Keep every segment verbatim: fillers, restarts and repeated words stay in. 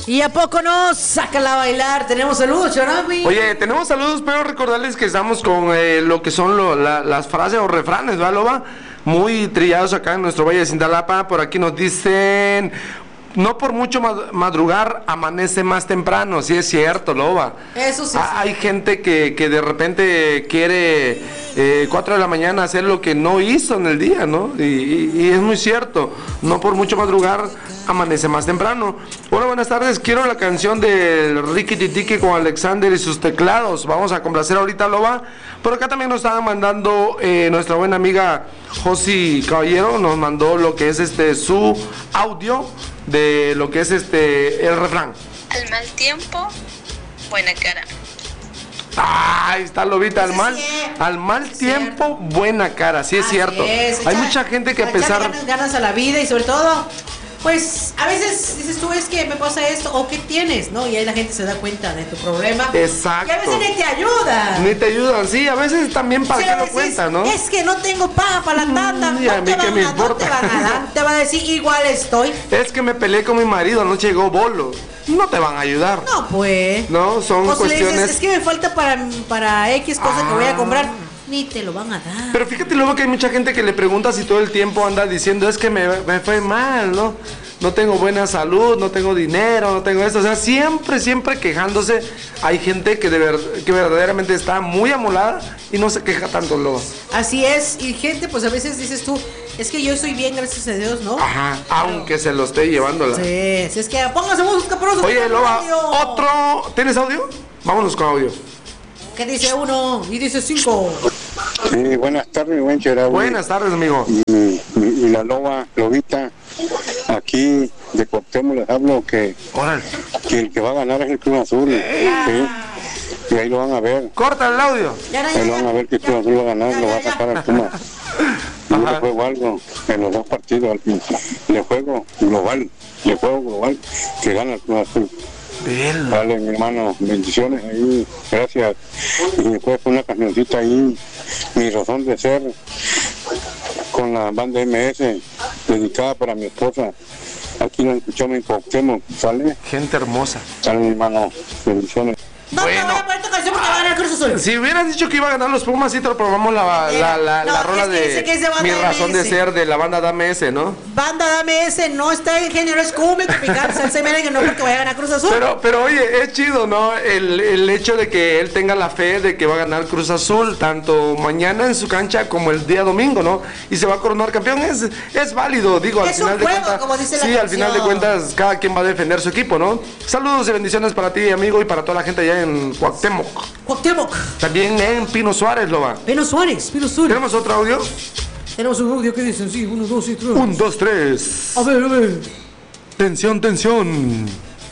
¿Y a poco no? Sácala a bailar. Tenemos saludos, Charabi. Oye, tenemos saludos, pero recordarles que estamos con eh, lo que son lo, la, las frases o refranes, ¿verdad, Loba? Muy trillados acá en nuestro Valle de Cintalapa. Por aquí nos dicen: no por mucho madrugar amanece más temprano. Sí es cierto, Loba. Eso sí. Ah, hay gente que, que de repente quiere eh, cuatro de la mañana hacer lo que no hizo en el día, ¿no? Y, y, y es muy cierto. No por mucho madrugar amanece más temprano. Hola, buenas tardes. Quiero la canción del Ricky Titiqui con Alexander y sus teclados. Vamos a complacer ahorita, Loba. Por acá también nos estaban mandando eh, nuestra buena amiga Josi Caballero. Nos mandó lo que es este su audio de lo que es este el refrán. Al mal tiempo, buena cara. Ah, ahí está, Lobita, al mal, al mal tiempo, buena cara, sí es cierto. Hay mucha gente que a pesar ganas, ganas a la vida y sobre todo, pues a veces dices tú, es que me pasa esto o qué tienes, ¿no? Y ahí la gente se da cuenta de tu problema. Exacto. Y a veces ni te ayudan. Ni te ayudan, sí, a veces también para sí, que lo cuentan, ¿no? Es que no tengo paga para la tanda. Mm, y a no mí te qué me van a, importa. No te van a dar, te va a decir igual estoy. Es que me peleé con mi marido, anoche llegó bolo. No te van a ayudar. No, pues. No, son o cuestiones. Si le dices, es que me falta para, para X cosa ah. que voy a comprar. Ni te lo van a dar. Pero fíjate luego que hay mucha gente que le pregunta si todo el tiempo anda diciendo es que me, me fue mal, ¿no? No tengo buena salud, no tengo dinero, no tengo esto. O sea, siempre, siempre quejándose. Hay gente que, de ver, que verdaderamente está muy amolada y no se queja tanto, luego. Así es. Y gente, pues a veces dices tú, es que yo estoy bien, gracias a Dios, ¿no? Ajá, aunque se lo esté llevándola. Sí, si es que póngase música, por eso. Oye, Loba, otro. ¿Tienes audio? Vámonos con audio. ¿Qué dice uno? Y dice cinco. Sí, buenas tardes, buen Cheraui. Buenas tardes, amigo. Y, y, y la Loba, Lobita, aquí de Cuauhtémoc les hablo que, que el que va a ganar es el Cruz Azul. ¿Sí? Y ahí lo van a ver. Corta el audio. Ahí lo van a ver que el Cruz Azul va a ganar, lo va a sacar al Puma. Yo le juego algo en los dos partidos, le juego global, le juego global, que gana el Cruz Azul. Bien. Vale, mi hermano, bendiciones ahí, gracias. Y después una cancioncita ahí, mi razón de ser, con la banda M S, dedicada para mi esposa. Aquí nos escuchamos en Cuauhtémoc, ¿sale? Gente hermosa. Sale, mi hermano, bendiciones. No, bueno. Te voy a poner tu canción porque va a ganar Cruz Azul. Si hubieras dicho que iba a ganar los Pumas, sí te lo programamos la, la, la, no, la rola es que de, dice que es de mi razón M S. de ser de la banda Dame S, ¿no? Banda Dame S no está en género, es cumbia, tropical, salsa y merengue, no porque vaya a ganar Cruz Azul. Pero, pero oye, es chido, ¿no? El, el hecho de que él tenga la fe de que va a ganar Cruz Azul, tanto mañana en su cancha como el día domingo, ¿no? Y se va a coronar campeón, es, es válido, digo, al es final un de juego, cuentas. como dice la sí, canción. Al final de cuentas, cada quien va a defender su equipo, ¿no? Saludos y bendiciones para ti, amigo, y para toda la gente allá en Cuauhtémoc. Cuauhtémoc. También en Pino Suárez, lo va. Pino Suárez, Pino Suárez. ¿Tenemos otro audio? Tenemos un audio que dicen, sí, uno, dos y tres. Un, dos, tres. A ver, a ver. Tensión, tensión.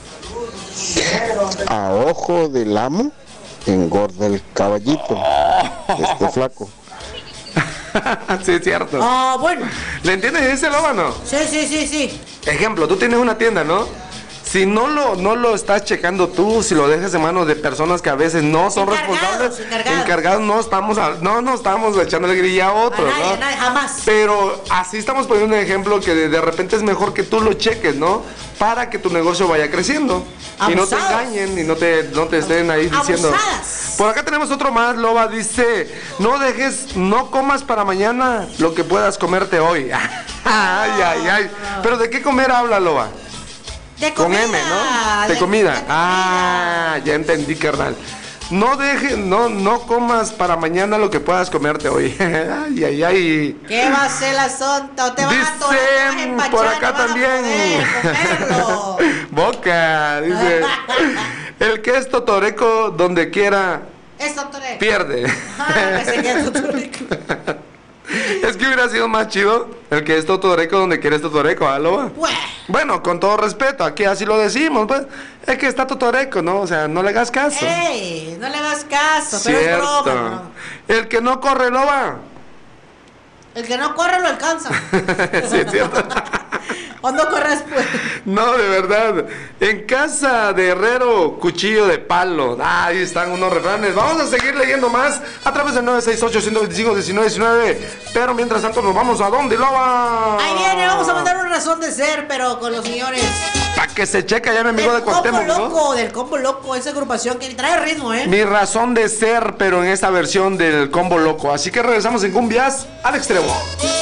A ojo del amo, engorda el caballito. Este flaco. Sí, es cierto. Ah, bueno. ¿Le entiendes ese loba, no? Sí, sí, sí, sí. Ejemplo, tú tienes una tienda, ¿no? Si no lo, no lo estás checando tú, si lo dejas en manos de personas que a veces no son encargados, responsables, encargados. encargados, no estamos, a, no, no estamos echándole grilla a otros, a nadie, ¿no? A nadie, jamás. Pero así estamos poniendo un ejemplo que de, de repente es mejor que tú lo cheques, ¿no? Para que tu negocio vaya creciendo. Abusados. Y no te engañen y no te, no te estén ahí diciendo. Abusadas. Por acá tenemos otro más, Loba, dice, no dejes, no comas para mañana lo que puedas comerte hoy. Ay, ay, ay. Pero ¿de qué comer habla, Loba? De comida, con M, ¿no? De, de, comida. de comida. Ah, ya entendí, carnal. No dejes, no, no comas para mañana lo que puedas comerte hoy. Ay, ay, ay. ¿Qué va a ser el asunto? Te van a atorar, te vas a empachar, por acá no también. Boca, dice. El que es totoreco donde quiera es totoreco. Pierde. Ah, pensé que es totoreco. Es que hubiera sido más chido el que es totoreco donde quiere es totoreco, ¿ah, Loba? Bueno, con todo respeto, aquí así lo decimos, pues. Es que está totoreco, ¿no? O sea, no le hagas caso. ¡Ey! No le hagas caso, Cierto. pero es broma, ¿no? El que no corre, Loba. El que no corre lo alcanza. Sí, es cierto. O no corras, pues. No, de verdad. En casa de herrero, cuchillo de palo. Ah, ahí están unos refranes. Vamos a seguir leyendo más a través del nueve seis ocho, uno dos cinco, uno nueve uno nueve. Pero mientras tanto nos vamos a dónde, Loba. Ahí viene, vamos a mandar una razón de ser, pero con los señores. Para que se checa ya mi amigo de Cuauhtémoc, Combo ¿no? Loco, del Combo Loco, esa agrupación que trae ritmo, ¿eh? Mi razón de ser, pero en esta versión del Combo Loco. Así que regresamos en Cumbias al extremo.